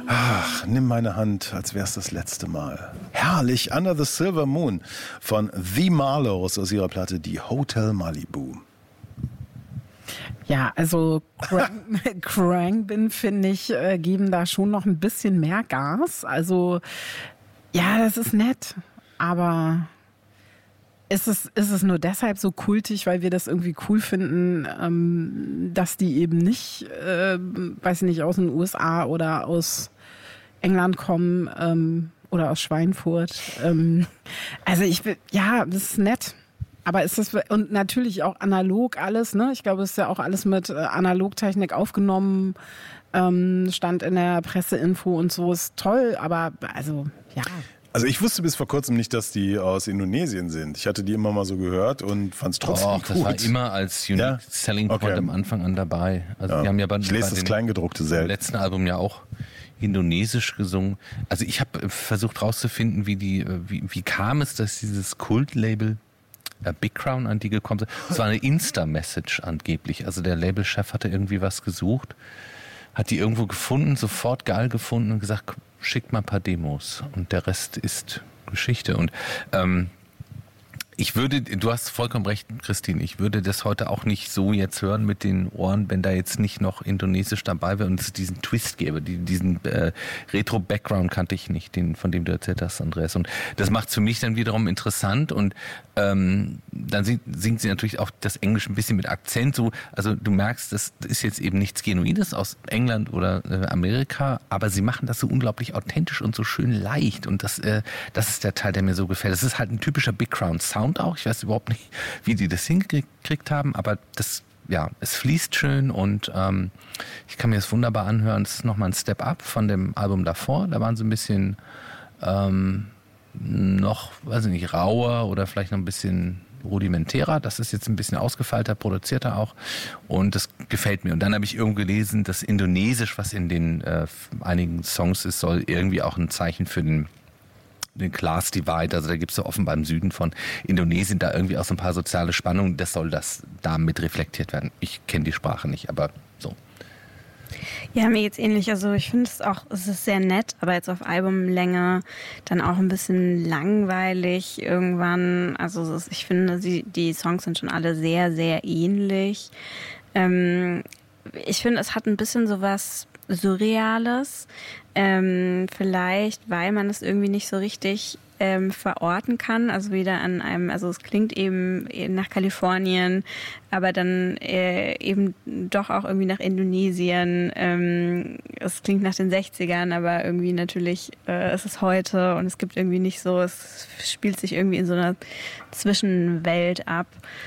Ach, nimm meine Hand, als wär's das letzte Mal. Herrlich, Under the Silver Moon von The Marlows aus ihrer Platte Die Hotel Malibu. Ja, also Khruangbin, finde ich, geben da schon noch ein bisschen mehr Gas. Also ja, das ist nett, aber ist es nur deshalb so kultig, weil wir das irgendwie cool finden, dass die eben nicht, weiß nicht, aus den USA oder aus England kommen oder aus Schweinfurt. Also ja, das ist nett. Aber ist das, und natürlich auch analog alles, ne? Ich glaube, es ist ja auch alles mit Analogtechnik aufgenommen, stand in der Presseinfo und so, ist toll, aber also, ja. Also ich wusste bis vor kurzem nicht, dass die aus Indonesien sind. Ich hatte die immer mal so gehört und fand es trotzdem gut. Das war immer als Unique Selling Point am Anfang an dabei. Also die haben ja ich lese das Kleingedruckte selten. Im letzten Album ja auch indonesisch gesungen. Also ich habe versucht rauszufinden, wie kam es, dass dieses Kultlabel Big Crown an die gekommen sind. Es war eine Insta-Message angeblich. Also der Labelchef hatte irgendwie was gesucht, hat die irgendwo gefunden, sofort geil gefunden und gesagt, schickt mal ein paar Demos. Und der Rest ist Geschichte. Und du hast vollkommen recht, Christine, ich würde das heute auch nicht so jetzt hören mit den Ohren, wenn da jetzt nicht noch Indonesisch dabei wäre und es diesen Twist gäbe. Diesen Retro-Background kannte ich nicht, von dem du erzählt hast, Andreas. Und das macht es für mich dann wiederum interessant und dann singt sie natürlich auch das Englisch ein bisschen mit Akzent so. Also du merkst, das ist jetzt eben nichts Genuines aus England oder Amerika, aber sie machen das so unglaublich authentisch und so schön leicht und das ist der Teil, der mir so gefällt. Das ist halt ein typischer Big Crown Sound auch. Ich weiß überhaupt nicht, wie die das hingekriegt haben, aber es fließt schön und ich kann mir das wunderbar anhören. Es ist nochmal ein Step Up von dem Album davor. Da waren sie ein bisschen noch, weiß ich nicht, rauer oder vielleicht noch ein bisschen rudimentärer. Das ist jetzt ein bisschen ausgefeilter, produzierter auch und das gefällt mir. Und dann habe ich irgendwo gelesen, dass Indonesisch, was in den einigen Songs ist, soll irgendwie auch ein Zeichen für den Class Divide, also da gibt es ja offenbar im Süden von Indonesien da irgendwie auch so ein paar soziale Spannungen, das soll da mit reflektiert werden. Ich kenne die Sprache nicht, aber so. Ja, mir geht's ähnlich. Also ich finde es ist sehr nett, aber jetzt auf Albumlänge dann auch ein bisschen langweilig irgendwann. Also ich finde, die Songs sind schon alle sehr, sehr ähnlich. Ich finde, es hat ein bisschen sowas Surreales. Vielleicht, weil man es irgendwie nicht so richtig verorten kann, also wieder also es klingt eben nach Kalifornien, aber dann eben doch auch irgendwie nach Indonesien. Es klingt nach den 60ern, aber irgendwie natürlich ist es heute und es gibt irgendwie nicht so, es spielt sich irgendwie in so einer Zwischenwelt ab.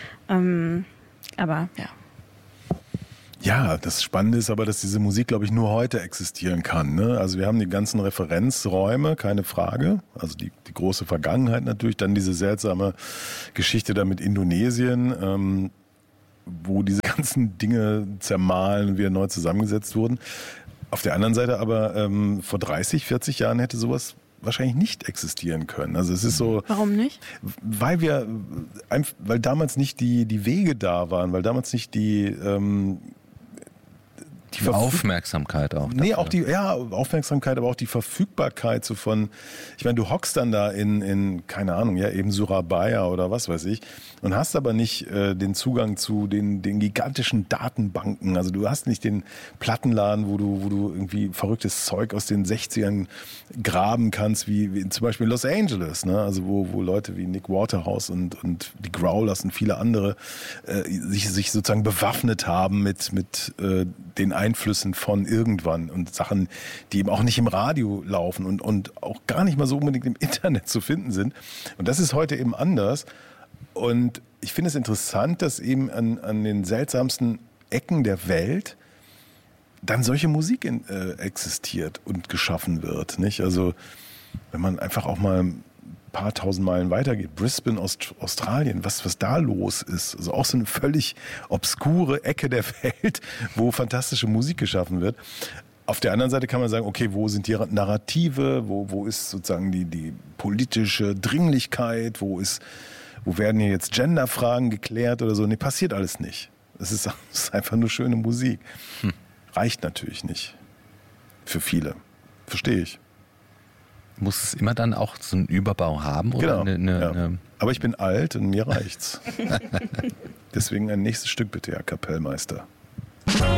Aber ja. Ja, das Spannende ist aber, dass diese Musik, glaube ich, nur heute existieren kann. Ne? Also wir haben die ganzen Referenzräume, keine Frage. Also die große Vergangenheit natürlich. Dann diese seltsame Geschichte da mit Indonesien, wo diese ganzen Dinge zermahlen und wieder neu zusammengesetzt wurden. Auf der anderen Seite aber vor 30, 40 Jahren hätte sowas wahrscheinlich nicht existieren können. Also es ist so. Warum nicht? Weil damals nicht die Wege da waren, weil damals nicht die Aufmerksamkeit auch. Nee, auch Aufmerksamkeit, aber auch die Verfügbarkeit so von, ich meine, du hockst dann da in keine Ahnung, ja, eben Surabaya oder was weiß ich und hast aber nicht den Zugang zu den gigantischen Datenbanken. Also du hast nicht den Plattenladen, wo du irgendwie verrücktes Zeug aus den 60ern graben kannst, wie zum Beispiel in Los Angeles, ne? Also wo Leute wie Nick Waterhouse und die Growlers und viele andere sich sozusagen bewaffnet haben mit den Einflüssen von irgendwann und Sachen, die eben auch nicht im Radio laufen und auch gar nicht mal so unbedingt im Internet zu finden sind. Und das ist heute eben anders. Und ich finde es interessant, dass eben an den seltsamsten Ecken der Welt dann solche Musik existiert und geschaffen wird. Nicht? Also wenn man einfach auch mal ein paar tausend Meilen weitergeht, Brisbane, Australien, was da los ist. Also auch so eine völlig obskure Ecke der Welt, wo fantastische Musik geschaffen wird. Auf der anderen Seite kann man sagen, okay, wo sind die Narrative, wo ist sozusagen die politische Dringlichkeit, wo werden hier jetzt Genderfragen geklärt oder so. Nee, passiert alles nicht. Es ist einfach nur schöne Musik. Reicht natürlich nicht. Für viele. verstehe ich. Muss es immer dann auch so einen Überbau haben? Oder Genau. Aber ich bin alt und mir reicht's. Deswegen ein nächstes Stück bitte, Herr Kapellmeister.